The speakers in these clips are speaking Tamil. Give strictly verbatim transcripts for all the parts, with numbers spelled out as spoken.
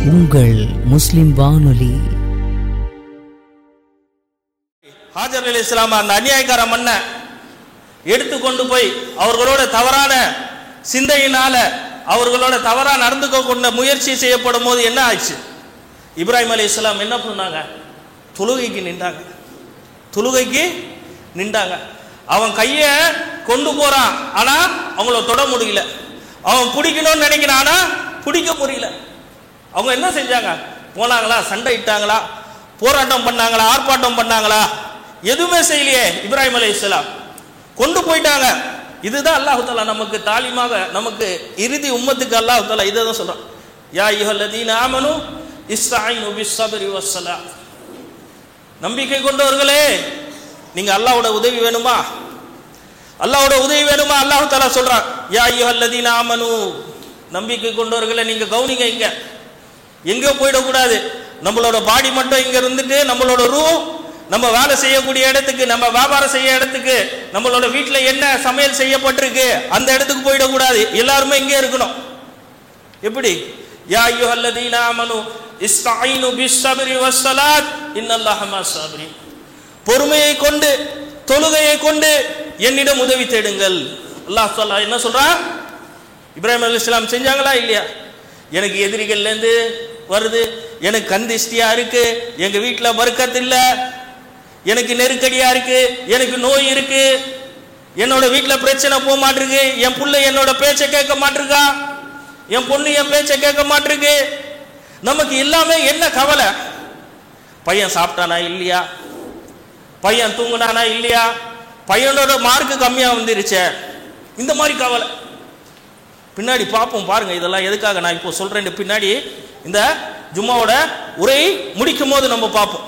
உங்கள் முஸ்லிம் வானொலி. ஹாஜர் அலைஹிஸ்ஸலாம் அந்த அநியாயக்கார மண்ணை எடுத்துக்கொண்டு போய் அவர்களோட தவறான சிந்தையினால அவர்களோட தவறா நடந்துக்க கொண்ட முயற்சி செய்யப்படும் போது என்ன ஆச்சு? இப்ராஹிம் அலைஹிஸ்ஸலாம் என்ன பண்ணாங்க? தொழுகைக்கு நின்றாங்க. தொழுகைக்கு நின்றாங்க. அவன் கையை கொண்டு போறான், ஆனா அவங்கள தொட முடியல. அவன் பிடிக்கணும்னு நினைக்கிறான், ஆனா பிடிக்க முடியல. அவங்க என்ன செஞ்சாங்க? போனாங்களா? சண்டை இட்டாங்களா? போராட்டம் பண்ணாங்களா? ஆர்ப்பாட்டம் பண்ணாங்களா? எதுவுமே செய்யலையே. இப்ராஹிம் அலைஹிஸ்ஸலாம் கொண்டு போயிட்டாங்க. இதுதான் அல்லாஹ் தஆலா நமக்கு தாலிமாக, நமக்கு இறுதி உம்மத்துக்கு அல்லாஹ் தஆலா இதை தான் சொல்றான். யா அய்யுஹல்லதீன ஆமனு இஸ்தஈனு பிஸ்ஸப்ரி வஸ்ஸலாத். நம்பிக்கை கொண்டவர்களே, நீங்க அல்லாஹ்வோட உதவி வேணுமா? அல்லாஹ்வோட உதவி வேணுமா? அல்லாஹ் தஆலா சொல்றான், யா அய்யுஹல்லதீன ஆமனு, நம்பிக்கை கொண்டவர்களே நீங்க கவனிங்க. இங்க எங்க போயிடக்கூடாது. நம்மளோட பாடி மட்டும் இங்க இருந்துட்டு நம்மளோட ரூ நம்ம வேலை செய்யக்கூடிய இடத்துக்கு, நம்ம வியாபாரம் செய்ய இடத்துக்கு, நம்மளோட வீட்டுல என்ன சமையல் செய்யப்பட்டிருக்கு அந்த இடத்துக்கு போயிடக்கூடாது. எல்லாருமே இங்கே இருக்கணும். எப்படி? யா அய்யுஹல்லதீன ஆமனு இஸ்தஈனு பிஸ்ஸப்ரி வஸ்ஸலாத் இன்னல்லாஹ மஸ்ஸாபிரீன். பொறுமையை கொண்டு தொழுகையை கொண்டு என்னிடம் உதவி தேடுங்கள். அல்லாஹ் தஆலா என்ன சொல்றான்? இப்ராஹிம் அலைஹிஸ்ஸலாம் செஞ்சாங்களா இல்லையா? எனக்கு எதிரிகள்ல இருந்து வருது, எனக்கு கண் திஷ்டியா இருக்கு, எங்க வீட்டுல பரக்கத் இல்ல, எனக்கு நெருக்கடியா இருக்கு, எனக்கு நோய் இருக்கு, என்னோட வீட்டுல பிரச்சனை போக மாட்டிருக்கு, என் புள்ள என்னோட பேச்சை கேட்க மாட்டிருக்கா, என் பொண்ணு என் பேச்சை கேட்க மாட்டிருக்கு. நமக்கு எல்லாமே என்ன கவலை? பையன் சாப்பிட்டானா இல்லையா, பையன் தூங்குனானா இல்லையா, பையனோட மார்க்கு கம்மியா வந்துருச்சே, இந்த மாதிரி கவலை. பின்னாடி பார்ப்போம் பாருங்க. இதெல்லாம் எதுக்காக நான் இப்போ சொல்றேன், பின்னாடி இந்த ஜும்மாவோட உரை முடிக்கும் போது நம்ம பார்ப்போம்.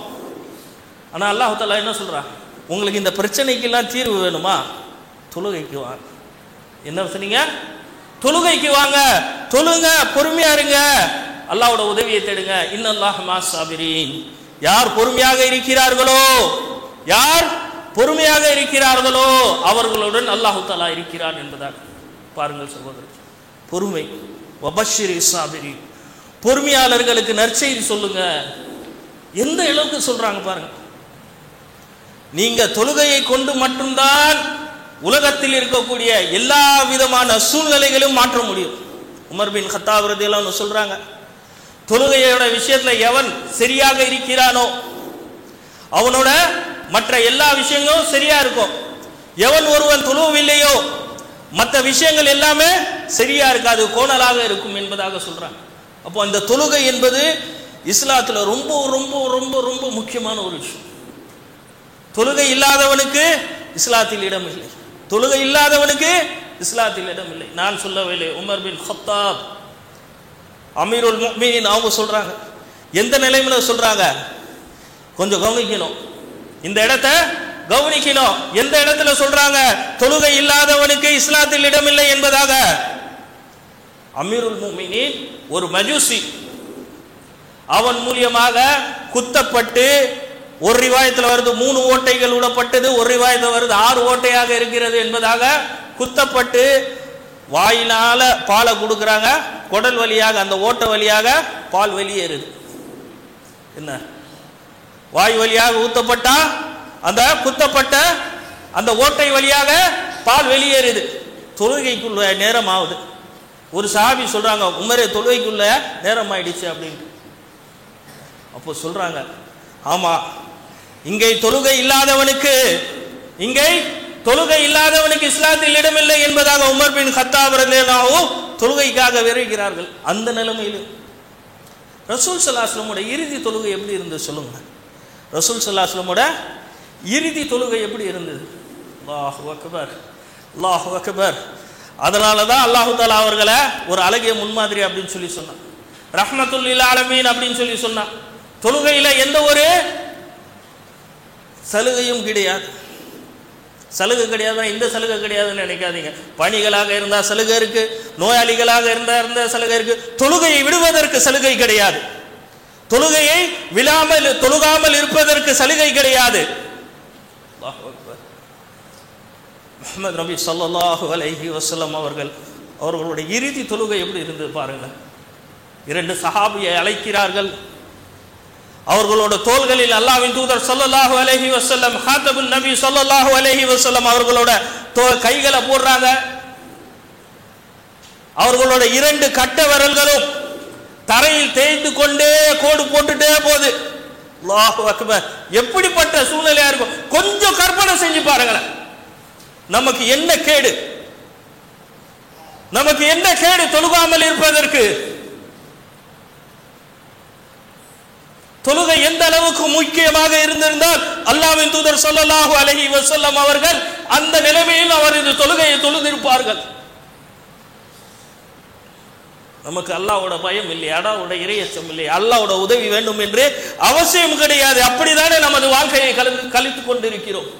ஆனா அல்லாஹ் தஆலா என்ன சொல்றா? உங்களுக்கு இந்த பிரச்சனைக்கெல்லாம் தீர்வு வேணுமா? தொழுகைக்கு வாங்க. என்ன சொன்னீங்க? தொழுகைக்கு வாங்க, தொழுங்க, பொறுமையா இருங்க, அல்லாஹ்வோட உதவியை தேடுங்க. இன்னல்லாஹ மஸ்ஸாபிரீன். யார் பொறுமையாக இருக்கிறார்களோ, யார் பொறுமையாக இருக்கிறார்களோ அவர்களுடன் அல்லாஹ் தஆலா இருக்கிறான் என்பதாக பாருங்கள் சகோதரர். பொறுமை. வபஷ்ஷிரி ஸாபிரீன். பொறுமையாளர்களுக்கு நற்செய்தி சொல்லுங்க. எந்த அளவுக்கு சொல்றாங்க பாருங்க. நீங்க தொழுகையை கொண்டு மட்டும்தான் உலகத்தில் இருக்கக்கூடிய எல்லா விதமான சூழ்நிலைகளையும் மாற்ற முடியும். உமர் பின் கத்தாப் ரலியல்லாஹு அன்ஹு சொல்றாங்க, தொழுகையோட விஷயத்துல எவன் சரியாக இருக்கிறானோ அவனோட மற்ற எல்லா விஷயங்களும் சரியா இருக்கும். எவன் ஒருவன் தொழுவவில்லையோ மற்ற விஷயங்கள் எல்லாமே சரியா இருக்காது, கோணலாக இருக்கும் என்பதாக சொல்றாங்க. அப்போ அந்த தொழுகை என்பது இஸ்லாத்துல ரொம்ப ரொம்ப ரொம்ப ரொம்ப முக்கியமான ஒரு விஷயம். தொழுகை இல்லாதவனுக்கு இஸ்லாத்தில் இடம் இல்லை. தொழுகை இல்லாதவனுக்கு இஸ்லாத்தில் இடம் இல்லை. நான் சொல்லவில்லை. உமர் பின் கத்தாப் அமீருல் முஃமினீன் அவங்க சொல்றாங்க. எந்த நிலைமையில சொல்றாங்க? கொஞ்சம் கவனிக்கணும், இந்த இடத்தை கவனிக்கணும். எந்த இடத்துல சொல்றாங்க தொழுகை இல்லாதவனுக்கு இஸ்லாத்தில் இடமில்லை என்பதாக? அமீருல் முஃமினீன் ஒரு மஜூசி, அவன் மூலியமாக குத்தப்பட்டு, ஒரு ரிவாயத்தில் வருது மூணு ஓட்டைகள் விடப்பட்டது, ஒரு ரிவாயத்தில் வருது ஆறு ஓட்டையாக இருக்கிறது என்பதாக குத்தப்பட்டு வாயினால பாலை கொடுக்குறாங்க, குடல் வழியாக அந்த ஓட்டை வழியாக பால் வெளியேறுது. என்ன? வாய் வழியாக ஊத்தப்பட்டா அந்த குத்தப்பட்ட அந்த ஓட்டை வழியாக பால் வெளியேறுது. தொழுகைக்குள்ள நேரம் ஆகுது. ஒரு சஹாபி சொல்றாங்க, உமரே தொழுகைக்குள்ள நேரம் ஆயிடுச்சு அப்படின்னு. அப்போ சொல்றாங்க, ஆமா, இங்கே தொழுகை இல்லாதவனுக்கு இங்கே தொழுகை இல்லாதவனுக்கு இஸ்லாத்தில் இடமில்லை என்பதாக உமர் பின் கத்தாப் ரலியல்லாஹு தொழுகைக்காக விரைகிறார்கள். அந்த நிலைமையில் ரசூல் ஸல்லல்லாஹு அலைஹி வஸல்லம் இறுதி தொழுகை எப்படி இருந்தது சொல்லுங்க. ரசூல் ஸல்லல்லாஹு அலைஹி வஸல்லம் இறுதி தொழுகை எப்படி இருந்தது? அல்லாஹு அக்பர், அல்லாஹு அக்பர். அதனால தான் அல்லாஹ் தஆலா அவர்களை ஒரு அழகிய முன்மாதிரி அப்படின்னு சொல்லி சொன்னான். ரஹ்மத்துல் லில் ஆலமீன் அப்படின்னு சொல்லி சொன்னான். தொழுகையில எந்த ஒரு சலுகையும் கிடையாது. சலுகை கிடையாது, இந்த சலுகை கிடையாதுன்னு நினைக்காதீங்க. பணிகளாக இருந்தால் சலுகை இருக்கு, நோயாளிகளாக இருந்தா இருந்த சலுகை இருக்கு. தொழுகையை விடுவதற்கு சலுகை கிடையாது. தொழுகையை விழாமல் தொழுகாமல் இருப்பதற்கு சலுகை கிடையாது. முஹம்மது நபி ஸல்லல்லாஹு அலைஹி வஸல்லம் அவர்கள் அவர்களுடைய இறுதி தொழுகை எப்படி இருந்தது பாருங்க. இரண்டு சஹாபியை அழைக்கிறார்கள். அவர்களோட தோள்களில் அல்லாஹ்வின் தூதர் ஸல்லல்லாஹு அலைஹி வஸல்லம் ஹாதபுன் நபி ஸல்லல்லாஹு அலைஹி வஸல்லம் அவர்களோட கைகளை போடுறாங்க. அவர்களோட இரண்டு கட்ட விரல்களும் தரையில் தேய்ந்து கொண்டே கோடு போட்டுட்டே போகுது. அல்லாஹு அக்பர். எப்படிப்பட்ட சூழ்நிலையா இருக்கும் கொஞ்சம் கற்பனை செஞ்சு பாருங்களேன். நமக்கு என்ன கேடு, நமக்கு என்ன கேடு தொழுகாமல் இருப்பதற்கு? தொழுகை எந்த அளவுக்கு முக்கியமாக இருந்திருந்தால் அல்லாஹ்வின் தூதர் ஸல்லல்லாஹு அலைஹி வஸல்லம் அவர்கள் அந்த நிலைமையில் அவரது தொழுகையை தொழுதிருப்பார்கள். நமக்கு அல்லாஹ்வோட பயம் இல்லை, அல்லாஹ்வோட இறையச்சம் இல்லை, அல்லாஹ்வோட உதவி வேண்டும் என்று அவசியம் கிடையாது. அப்படிதானே நமது வாழ்க்கையை கழித்துக் கொண்டிருக்கிறோம்.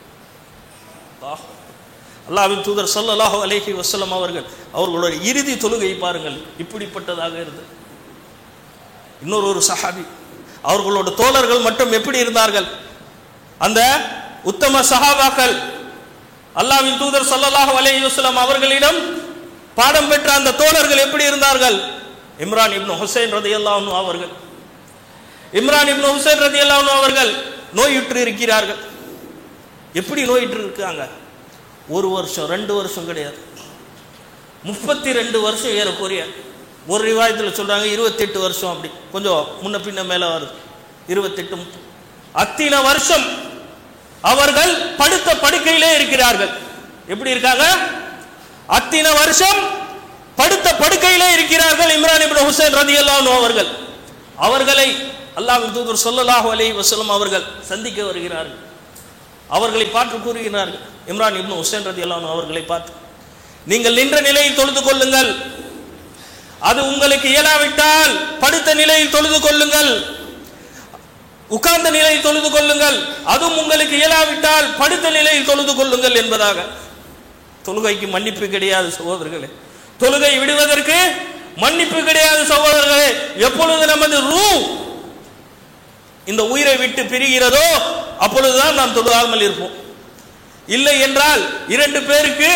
அல்லாஹ்வின் தூதர் ஸல்லல்லாஹு அலைஹி வஸல்லம் அவர்கள் அவர்களோட இறுதி தொழுகை பாருங்கள், இப்படிப்பட்டதாக இருந்தது. இன்னொரு ஒரு சஹாபி, அவர்களோட தோழர்கள் மட்டும் எப்படி இருந்தார்கள்? அந்த உத்தம சஹாபாக்கள் அல்லாஹ்வின் தூதர் ஸல்லல்லாஹு அலைஹி வஸல்லம் அவர்களிடம் பாடம் பெற்ற அந்த தோழர்கள் எப்படி இருந்தார்கள்? இம்ரான் இப்னு ஹுசைன் ரலியல்லாஹு அன்ஹு அவர்கள் இம்ரான் இப்னு ஹுசைன் ரலியல்லாஹு அன்ஹு அவர்கள் நோயுற்று இருக்கிறார்கள். எப்படி நோயுற்று இருக்காங்க? ஒரு வருஷம் ரெண்டு வருஷம் கிடையாது, முப்பத்தி ரெண்டு வருஷம் ஏறக்குறைய. ஒரு ரிவாயத்தில் சொல்றாங்க இருபத்தி எட்டு வருஷம், அப்படி கொஞ்சம் முன்ன பின்ன மேல வருது, இருபத்தெட்டு அத்தனை வருஷம் அவர்கள் படுத்த படுக்கையிலே இருக்கிறார்கள். எப்படி இருக்காங்க? அத்தனை வருஷம் படுத்த படுக்கையிலே இருக்கிறார்கள். இம்ரான் இப்னு ஹுசைன் ரலியல்லாஹு அன்ஹு அவர்கள் அவர்களை அல்லாஹ்வின் தூதர் ஸல்லல்லாஹு அலைஹி வஸல்லம் அவர்கள் சந்திக்க வருகிறார்கள். அவர்களை பார்த்து கூறுகிறார்கள், இம்ரான் இப்னு ஹுசைன் ரலியல்லாஹு அன்ஹு அவர்களை பார்த்து, நீங்கள் நின்ற நிலையில் தொழுது கொள்ளுங்கள், அது உங்களுக்கு இயலாவிட்டால் படுத்த நிலையில் தொழுது கொள்ளுங்கள், உட்கார்ந்த நிலையில் தொழுது கொள்ளுங்கள், அதுவும் உங்களுக்கு இயலாவிட்டால் படுத்த நிலையில் தொழுது கொள்ளுங்கள் என்பதாக. தொழுகைக்கு மன்னிப்பு கிடையாது சகோதரர்களே, தொழுகை விடுவதற்கு மன்னிப்பு கிடையாது சகோதரர்களே. எப்பொழுது நமது ரூ இந்த உயிரை விட்டு பிரிகிறதோ அப்பொழுதுதான் நாம் தொழுகாமல் இருப்போம். இல்லை என்றால் இரண்டு பேருக்கு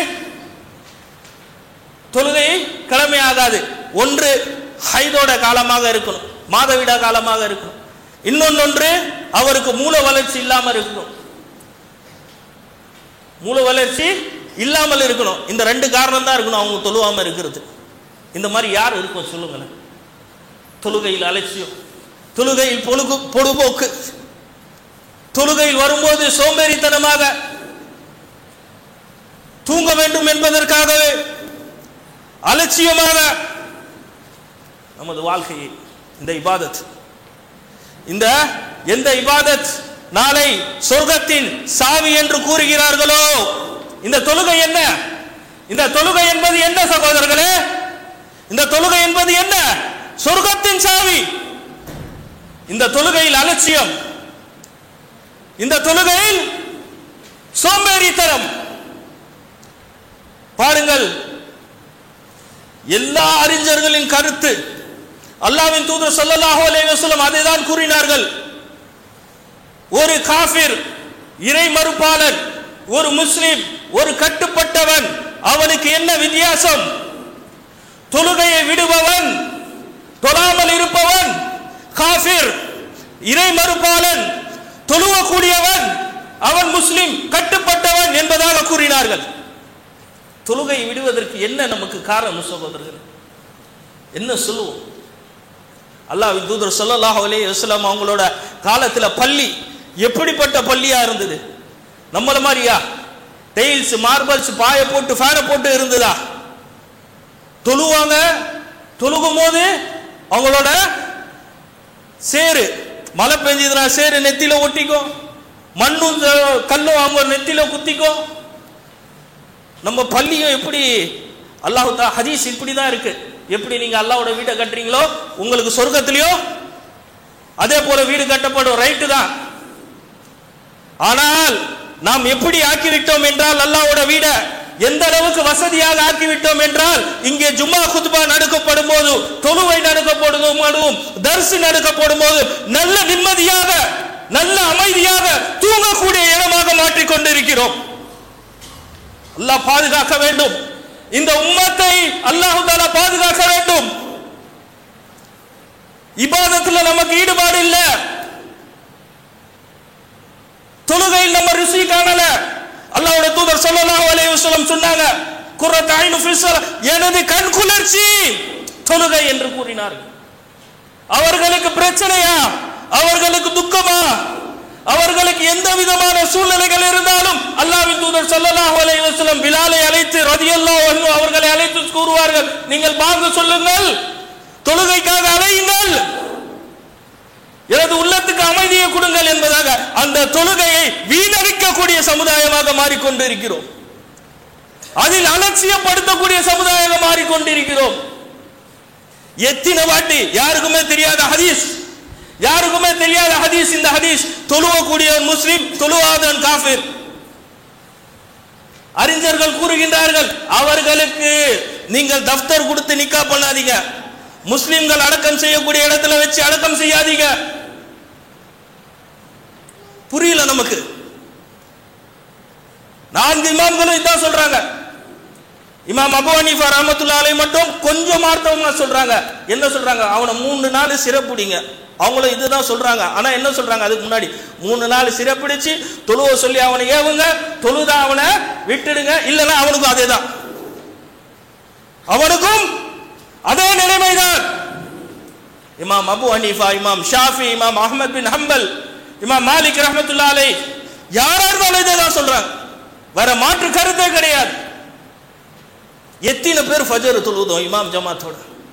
தொழுகை கடமையாகாது. ஒன்று ஹைதோட காலமாக இருக்கணும், மாதவிடா காலமாக இருக்கணும். இன்னொன்று அவருக்கு மூல வளர்ச்சி இல்லாமல் இருக்கணும், மூல வளர்ச்சி இல்லாமல் இருக்கணும். இந்த ரெண்டு காரணம் தான் இருக்கணும் அவங்க தொழுவாம இருக்கிறது. இந்த மாதிரி யார் இருக்கும் சொல்லுங்களேன்? தொழுகையில் அலட்சியம், தொழுகையில் பொழுது பொழுதுபோக்கு, தொழுகையில் வரும்போது சோம்பேறித்தனமாக தூங்க வேண்டும் என்பதற்காகவே அலட்சியமாக நமது வாழ்க்கையை இந்த இபாதத், இந்த எந்த இபாதத் நாளை சொர்க்கத்தின் சாவி என்று கூறுகிறார்களோ, இந்த தொழுகை என்ன? இந்த தொழுகை என்பது என்ன சகோதரர்களே? இந்த தொழுகை என்பது என்ன? சொர்க்கத்தின் சாவி. இந்த தொழுகையில் அலட்சியம், இந்த தொழுகையில் சோம்பேறித்தனம். பாருங்கள், எல்லா அறிஞர்களின் கருத்து, அல்லாஹ்வின் தூதர் ஸல்லல்லாஹு அலைஹி வஸல்லம் அதை தான் கூறினார்கள். ஒரு காஃபிர், இறை மறுப்பாளன், ஒரு முஸ்லிம், ஒரு கட்டுப்பட்டவன், அவனுக்கு என்ன வித்தியாசம்? தொழுகையை விடுபவன், தொழாமல் இருப்பவன் காஃபிர், இறை மறுப்பாளன், தொழுவக்கூடியவன் அவன் முஸ்லிம், கட்டுப்பட்டவன் என்பதாக கூறினார்கள். தொழுகை விடுவதற்கு என்ன நமக்கு காரணம் சகோதரர்கள்? என்ன சொல்லுவோம்? அல்லாஹ்வின் தூதர் ஸல்லல்லாஹு அலைஹி வஸல்லம் அவங்களோட காலத்துல பள்ளி எப்படிப்பட்ட பள்ளியா இருந்தது? நம்மள மாதிரியா டைல்ஸ், மார்பல்ஸ், பாய போட்டு ஃபேனை போட்டு இருந்ததா? தொழுவாங்க, தொழுகும் போது அவங்களோட சேரு, மழை பெஞ்சதுனா சேரு நெத்தில ஒட்டிக்கும், மண்ணும் கல்லும் அவங்க நெத்தில குத்திக்கும். நம்ம பள்ளியும் எப்படி, அல்லாஹ் தஆலா ஹதீஸ் இப்படிதான் இருக்கு. எப்படி நீங்க அல்லாஹ்வோட வீட்டை கட்டுறீங்களோ உங்களுக்கு சொர்க்கத்திலயோ அதே போல வீடு கட்டப்படும், ரைட்டு தான். ஆனால் நாம் எப்படி ஆக்கிவிட்டோம் என்றால், அல்லாஹ்வோட வீடை எந்த அளவுக்கு வசதியாக ஆக்கிவிட்டோம் என்றால், இங்கே ஜும்மா குத்பா நடக்கப்படும் போது, தொழுகை நடக்கப்படும் போது, தர்ஸ் நடக்கப்படும் போது நல்ல நிம்மதியாக, நல்ல அமைதியாக தூங்கக்கூடிய இடமாக மாற்றிக் கொண்டிருக்கிறோம். அல்லாஹ் பாதுகாக்க வேண்டும், இந்த உம்மத்தை அல்லாஹ் தஆலா பாதுகாக்க வேண்டும். இபாதத்துல நமக்கு ஈடுபாடு இல்ல, தொழுகையில் நம்ம ருசி காணல. அல்லாஹ்வுடைய தூதர் ஸல்லல்லாஹு அலைஹி வஸல்லம் சொன்னாங்க, குர்ரத்து ஐனு ஃபி ஸலா, எனது கண் குளிர்ச்சி தொழுகை என்று கூறினார்கள். அவர்களுக்கு பிரச்சனையா, அவர்களுக்கு துக்கமா, அவர்களுக்கு எந்த விதமான சூழ்நிலைகள் இருந்தாலும் அல்லாஹ்வின் தூதர் ஸல்லல்லாஹு அலைஹி வஸல்லம் பிலாலை அழைத்து ரலியல்லாஹு அன்ஹு அவர்களை அழைத்து கூறுவார்கள், நீங்கள் பாங்கு சொல்லுங்கள், தொழுகைக்காக அழையுங்கள், எனது உள்ளத்துக்கு அமைதியை கொடுங்கள் என்பதாக அந்த தொழுகையை வீணடிக்கக்கூடிய சமுதாயமாக மாறிக்கொண்டிருக்கிறோம். அதில் அலட்சியப்படுத்தக்கூடிய சமுதாயமாக மாறிக்கொண்டிருக்கிறோம். எத்தனை வாட்டி யாருக்குமே தெரியாத ஹதீஸ், யாருக்குமே தெரியாத ஹதீஸ் இந்த ஹதீஸ், தொழுவக்கூடியவன் முஸ்லிம், தொழுவாதவன் காஃபிர். அறிஞர்கள் கூறுகின்றார்கள், அவர்களுக்கு நீங்கள் தஃப்தர் கொடுத்து நிக்கா பண்ணாதீங்க, முஸ்லிம்கள் அடக்கம் செய்யக்கூடிய இடத்துல வச்சு அடக்கம் செய்யாதீங்க. புரியல நமக்கு. நான்கு இமாம்களும் இதான் சொல்றாங்க. இமாம் அபூ ஹனீஃபா ரஹ்மத்துல்லாஹி அலைஹி மட்டும் கொஞ்சம் மார்த்தவமா சொல்றாங்க. என்ன சொல்றாங்க? அவனை மூணு நாள் சிறப்புடிங்க. அவங்களும் இதுதான் சொல்றாங்க. ஆனா என்ன சொல்றாங்க? அதுக்கு முன்னாடி மூணு நாள் சிறப்பிடிச்சு தொழுவ சொல்லி அவனை ஏவுங்க, தொழுதா அவனை விட்டுடுங்க, இல்லைன்னா அவனுக்கும் அதே தான், அவனுக்கும் அதே நிலைமைதான். இமாம் அபூ ஹனீஃபா, இமாம் ஷாஃபி, இமாம் அஹ்மத் பின் ஹம்பல், இமாம் மாலிக் ரஹ்மத்துல்லாஹி அலைஹி யாரா இருந்தாலும் இதை தான் சொல்றாங்க. வேற மாற்று கருத்தே கிடையாது. எத்தனை பேர் ஃபஜர் தொழுதோம் இமாம் ஜமாத்தோட.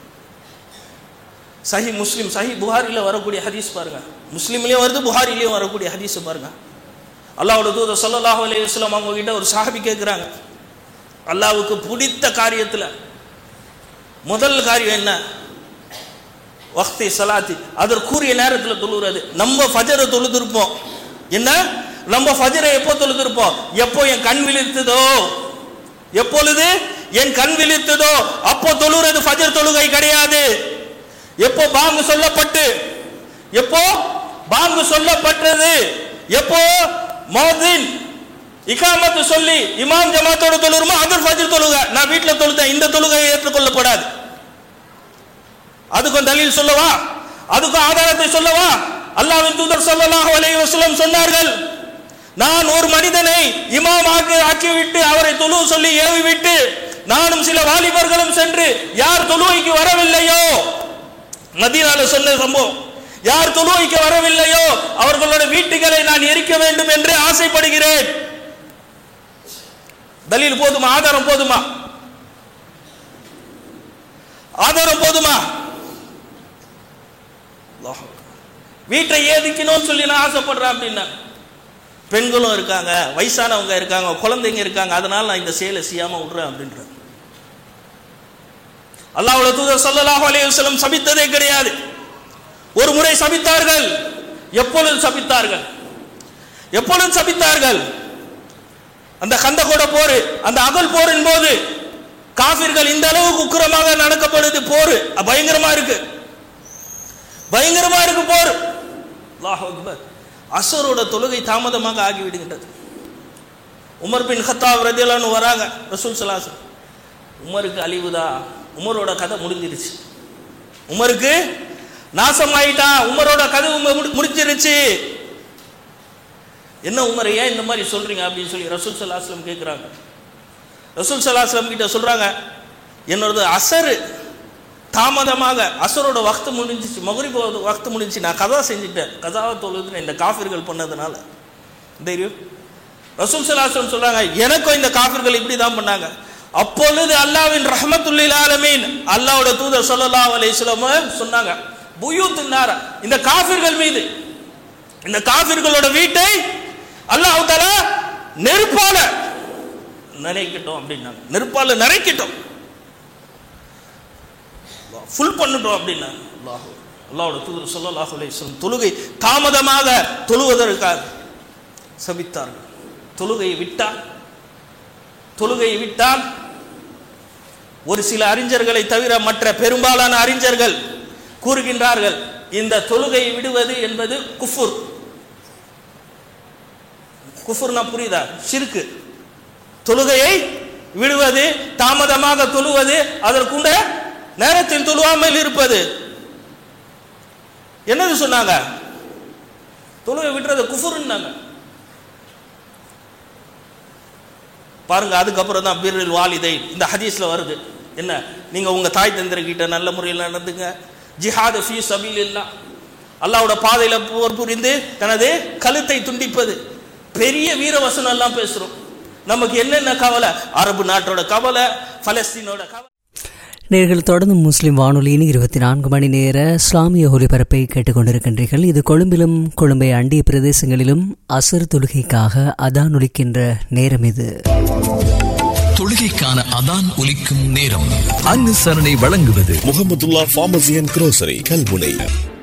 சஹி முஸ்லிம், சஹி புகாரில வரக்கூடிய ஹதீஸ் பாருங்க, முஸ்லிம்லயும் வருது, புகாரிலயும் வரக்கூடிய ஹதீஸ் பாருங்க. அல்லாஹ்வுடைய தூதர் ஸல்லல்லாஹு அலைஹி வஸல்லம் அவங்க கிட்ட ஒரு சஹாபி கேட்கிறாங்க, அல்லாஹ்வுக்கு பிடித்த காரியத்துல முதல் காரியம் என்ன? வக்தி ஸலாத்தி, அதற்குரிய நேரத்தில் தொழுகிறது. நம்ம ஃபஜரை தொழுதிருப்போம். என்ன? நம்ம ஃபஜரை எப்போ தொழுதிருப்போம்? எப்போ என் கண் விழித்ததோ, எப்பொழுது என் கண் விழித்ததோ அப்போ தொழுகிறது ஃபஜர் தொழுகை கிடையாது. எப்போ பாங்கு சொல்லப்பட்டு, எப்போ பாங்கு சொல்லப்பட்டது, எப்போ மோதின் இகாமத்து சொல்லி இமாம் ஜமாத்தோட தொழுகிறோமோ அது ஃபஜர் தொழுகை. நான் வீட்டில் தொழுதேன், இந்த தொழுகை ஏற்றுக்கொள்ளப்படாது. அதுக்கும் தலீல் சொல்லவா? அதுக்கும் ஆதாரத்தை சொல்லவா? அல்லாஹ்வின் தூதர் ஸல்லல்லாஹு அலைஹி வஸல்லம் சொன்னார்கள், நான் ஒரு மனிதனை இமாமாக ஆக்கிவிட்டு அவரை தொழு சொல்லி ஏவி விட்டு நானும் சில வாலிபர்களும் சென்று யார் தொழுகைக்கு வரவில்லையோ, மதீனால சொன்ன சம்பவம், யார் தொழுகைக்கு வரவில்லையோ அவர்களோட வீட்டுகளை நான் எரிக்க வேண்டும் என்று ஆசைப்படுகிறேன். தலீல் போதுமா? ஆதாரம் போதுமா? ஆதாரம் போதுமா? வீட்டை ஏதிக்கணும்னு சொல்லி நான் ஆசைப்படுறேன் அப்படின்னா, பெண்களும் இருக்காங்க, வயசானவங்க இருக்காங்க, குழந்தைங்க இருக்காங்க, அதனால நான் இந்த செயலை செய்யாம விடுறேன் அப்படின்ற. அல்லாஹ்வுடைய தூதர் ஸல்லல்லாஹு அலைஹி வஸல்லம் சபித்ததே கிடையாது. ஒரு முறை சபித்தார்கள். எப்பொழுது சபித்தார்கள்? எப்பொழுது சபித்தார்கள்? அந்த கந்தகோட போர், அந்த அகல் போரின் போது காஃபிர்கள் இந்த அளவுக்கு உக்கிரமாக நடக்கப்படுது. போர் பயங்கரமா இருக்கு, பயங்கரமா இருக்கு போர். அல்லாஹ் அக்பர். அஸ்ரோட தொழுகை தாமதமாக ஆகிவிடுகின்றது. உமர் பின் கத்தாப் ரலியல்லாஹு அன்ஹு வராங்க, ரசூல் ஸல்லல்லாஹு அலைஹி வஸல்லம், உமருக்கு அழிவுதா, உமரோட கதை முடிஞ்சிருச்சு, உமருக்கு நாசமாயிட்டான், உமரோட கதை முடிஞ்சிருச்சு. என்ன உமர், ஏன் இந்த மாதிரி சொல்றீங்க அப்படின்னு சொல்லி ரசூல் ஸல்லல்லாஹு அலைஹி வஸல்லம் கேட்கிறாங்க. ரசூல் ஸல்லல்லாஹு அலைஹி வஸல்லம் கிட்ட சொல்றாங்க, என்னோட அசர் தாமதமாக, அசரோட வக்து முடிஞ்சிச்சு, மக்ரிப் வக்து முடிஞ்சிச்சு, நான் கதா செஞ்சுட்டேன், கதாவை தொழுதுன்னு இந்த காஃபிர்கள் பண்ணதுனால. தெரியும் ரசூல் ஸல்லல்லாஹு அலைஹி வஸல்லம் சொல்றாங்க, எனக்கும் இந்த காஃபிர்கள் இப்படி தான் பண்ணாங்க. அப்பொழுது அல்லாஹ்வின் ரஹ்மத்துல் லில் ஆலமீன் அல்லாஹ்வுடைய தூதர் ஸல்லல்லாஹு அலைஹி வஸல்லம் சொன்னாங்க, புயூத்துன் நார, இந்த காஃபிர்கள் மீது, இந்த காஃபிர்களோட வீட்டை அல்லாஹ் தஆலா நெருப்பால நிறைக்கட்டும் அப்படின்னாங்க. நெருப்பால நிறைக்கட்டும், ஃபுல் பண்ணிட்டோம் அப்படின்னா. அல்லாஹ் அல்லாஹ்வுடைய தூதர் ஸல்லல்லாஹு அலைஹி வஸல்லம் தொழுகை தாமதமாக தொழுவதற்காக சபித்தார்கள். தொழுகையை விட்டால் தொழுகையை விட்டால் ஒரு சில அறிஞர்களை தவிர மற்ற பெரும்பாலான அறிஞர்கள் கூறுகின்றார்கள், இந்த தொழுகையை விடுவது என்பது குஃபுர். குஃபுர்னா புரியுதா? ஷிர்க். தொழுகையை விடுவது, தாமதமாக தொழுவது, அதற்குண்ட நேரத்தில் தொழுவாமல் இருப்பது. என்னது சொன்னாங்க? தொழுகை விட்டுறது குஃபுர்னாங்க. பாருங்க, அதுக்கப்புறம் தான் பிர்ருல் வாலிதை இந்த ஹதீஸ்ல வருது. என்ன, நீங்க உங்க தாய் தந்திரகிட்ட நல்ல முறையில் நடந்துங்க. ஜிஹாத் ஃபீ சபீலில்லாஹ், அல்லாஹ்வோட பாதையில போர் புரிந்து தனது கழுத்தை துண்டிப்பது, பெரிய வீர வசனம் எல்லாம் பேசுறோம். நமக்கு என்னென்ன கவலை? அரபு நாட்டோட கவலை, பலஸ்தீனோட கவலை. நேர்கள் தொடர்ந்து முஸ்லிம் வானொலியின் இருபத்தி நான்கு மணி நேர இஸ்லாமிய ஒலிபரப்பை கேட்டுக்கொண்டிருக்கின்றீர்கள். இது கொழும்பிலும் கொழும்பை அண்டிய பிரதேசங்களிலும் அசர் தொழுகைக்காக அதான் ஒலிக்கின்ற நேரம். இது தொழுகைக்கான அதான் ஒலிக்கும் நேரம். அனுசரணை வழங்குவது Mahmudullah pharmacy and grocery, Kalmunai.